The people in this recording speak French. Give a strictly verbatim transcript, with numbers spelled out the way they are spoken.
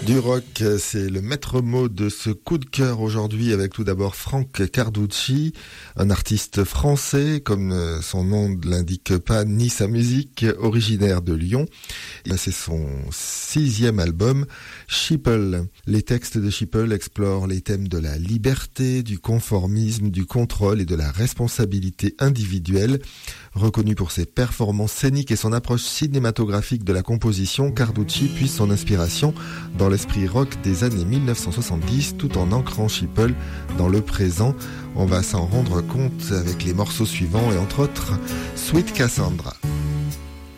Du rock, c'est le maître mot de ce coup de cœur aujourd'hui avec tout d'abord Frank Carducci, un artiste français, comme son nom ne l'indique pas, ni sa musique, originaire de Lyon. C'est son sixième album, Sheeple. Les textes de Sheeple explorent les thèmes de la liberté, du conformisme, du contrôle et de la responsabilité individuelle. Reconnu pour ses performances scéniques et son approche cinématographique de la composition, Carducci puise son inspiration dans l'esprit rock des années mille neuf cent soixante-dix tout en ancrant Sheeple dans le présent. On va s'en rendre compte avec les morceaux suivants et entre autres Sweet Cassandra.